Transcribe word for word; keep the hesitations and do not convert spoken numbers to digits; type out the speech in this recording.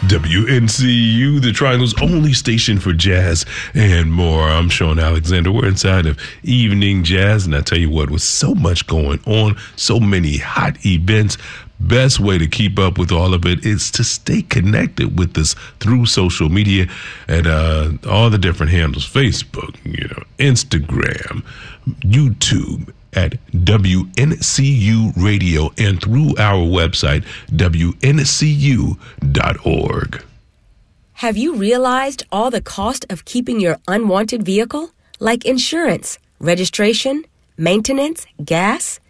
W N C U, the Triangle's only station for jazz and more. I'm Sean Alexander. We're inside of Evening Jazz, and I tell you what, with so much going on, so many hot events, best way to keep up with all of it is to stay connected with us through social media and uh, all the different handles, Facebook, you know, Instagram, YouTube, at W N C U Radio and through our website, W N C U dot org. Have you realized all the cost of keeping your unwanted vehicle? Like insurance, registration, maintenance, gas?